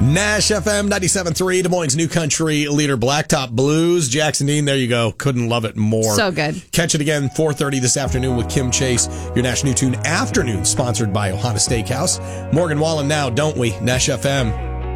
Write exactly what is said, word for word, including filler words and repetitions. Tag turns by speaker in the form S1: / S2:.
S1: Nash F M ninety-seven point three, Des Moines' new country leader, Blacktop Blues. Jackson Dean, there you go. Couldn't love it more.
S2: So good.
S1: Catch it again, four thirty this afternoon with Kim Chase. Your Nash New Tune Afternoon, sponsored by Ohana Steakhouse. Morgan Wallen now, don't we? Nash F M.